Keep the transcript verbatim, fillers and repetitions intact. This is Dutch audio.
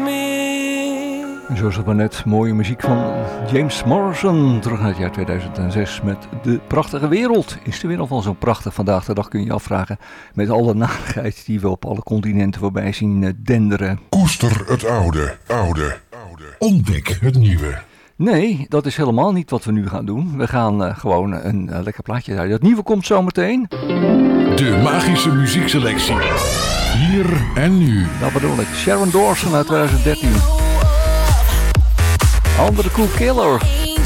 En zo is het maar net mooie muziek van James Morrison. Terug naar het jaar tweeduizend zes met De Prachtige Wereld. Is de wereld al zo prachtig vandaag de dag, kun je je afvragen. Met alle narigheid die we op alle continenten voorbij zien denderen. Koester het oude, oude, oude. Ontdek het nieuwe. Nee, dat is helemaal niet wat we nu gaan doen. We gaan uh, gewoon een uh, lekker plaatje draaien. Dat nieuwe komt zo meteen. De magische muziekselectie. Hier en nu. Dat bedoel ik. Sharon Dawson uit tweeduizend dertien. Under the Cool Killer.